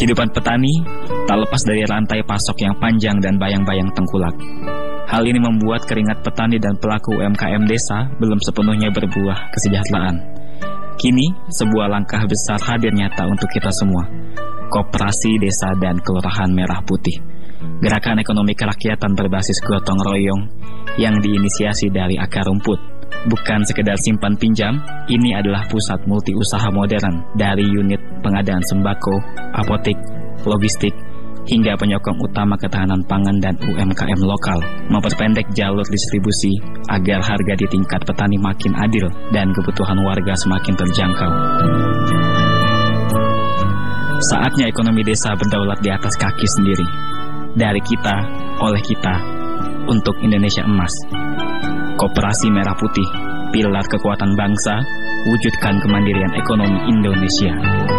Kehidupan petani tak lepas dari rantai pasok yang panjang dan bayang-bayang tengkulak. Hal ini membuat keringat petani dan pelaku UMKM desa belum sepenuhnya berbuah kesejahteraan. Kini, sebuah langkah besar hadir nyata untuk kita semua. Koperasi Desa dan Kelurahan Merah Putih. Gerakan ekonomi kerakyatan berbasis gotong royong yang diinisiasi dari akar rumput. Bukan sekedar simpan pinjam, ini adalah pusat multi usaha modern dari unit pengadaan sembako, apotik, logistik, hingga penyokong utama ketahanan pangan dan UMKM lokal, memperpendek jalur distribusi agar harga di tingkat petani makin adil dan kebutuhan warga semakin terjangkau. Saatnya ekonomi desa berdaulat di atas kaki sendiri. Dari kita, oleh kita, untuk Indonesia emas. Koperasi Merah Putih, pilar kekuatan bangsa, wujudkan kemandirian ekonomi Indonesia.